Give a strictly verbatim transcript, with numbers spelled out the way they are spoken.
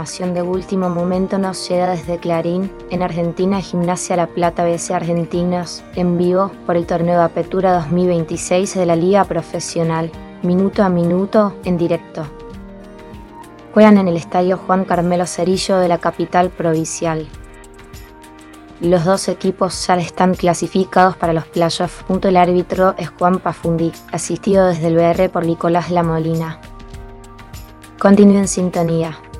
información de último momento nos llega desde Clarín. En Argentina, Gimnasia La Plata B C Argentinos en vivo por el torneo de Apertura dos mil veintiséis de la Liga Profesional, minuto a minuto en directo. Juegan en el estadio Juan Carmelo Cerillo de la capital provincial. Los dos equipos ya están clasificados para los playoffs. El árbitro es Juan Pafundi, asistido desde el B R por Nicolás Lamolina. Continúe en sintonía.